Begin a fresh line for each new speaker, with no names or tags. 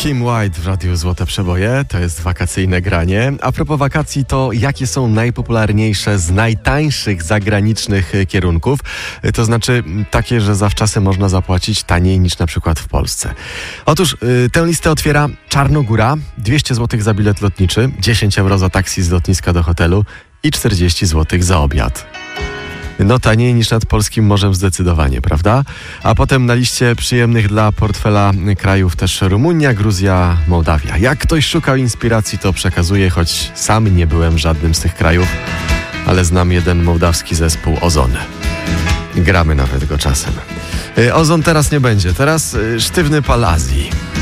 Kim White w Radiu Złote Przeboje, to jest wakacyjne granie. A propos wakacji, to jakie są najpopularniejsze z najtańszych zagranicznych kierunków? To znaczy takie, że zawczasem można zapłacić taniej niż na przykład w Polsce. Otóż tę listę otwiera Czarnogóra, 200 zł za bilet lotniczy, 10 euro za taksi z lotniska do hotelu i 40 zł za obiad. No taniej niż nad polskim morzem zdecydowanie, prawda? A potem na liście przyjemnych dla portfela krajów też Rumunia, Gruzja, Mołdawia. Jak ktoś szukał inspiracji, to przekazuję, choć sam nie byłem w żadnym z tych krajów, ale znam jeden mołdawski zespół Ozon. Gramy nawet go czasem. Ozon teraz nie będzie, teraz sztywny Pal Azji.